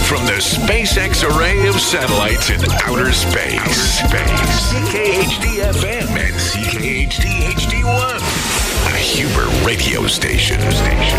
from the SpaceX array of satellites in outer space. CKHD FM and CKHD HD1. A Huber radio station.